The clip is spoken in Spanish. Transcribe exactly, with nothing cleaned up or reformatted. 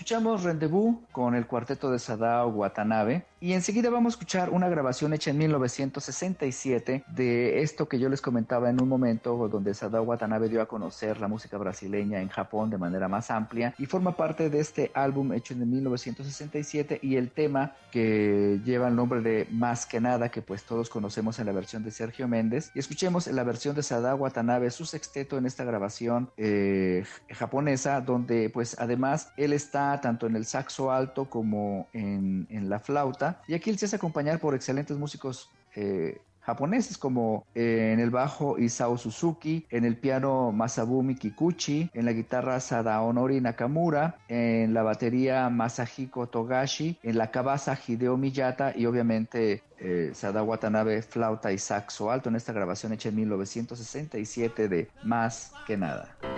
escuchamos Rendezvous con el cuarteto de Sadao Watanabe y enseguida vamos a escuchar una grabación hecha en mil novecientos sesenta y siete de esto que yo les comentaba en un momento, donde Sadao Watanabe dio a conocer la música brasileña en Japón de manera más amplia y forma parte de este álbum hecho en mil novecientos sesenta y siete y el tema que lleva el nombre de Más que Nada, que pues todos conocemos en la versión de Sergio Méndez. Y escuchemos la versión de Sadao Watanabe, su sexteto en esta grabación eh, japonesa, donde pues además él está tanto en el saxo alto como en, en la flauta, y aquí él se hace acompañar por excelentes músicos eh, japoneses como eh, en el bajo Isao Suzuki, en el piano Masabumi Kikuchi, en la guitarra Sadaonori Nakamura, en la batería Masahiko Togashi, en la cabeza Hideo Miyata y obviamente eh, Sadao Watanabe flauta y saxo alto en esta grabación hecha en mil novecientos sesenta y siete de Más que Nada.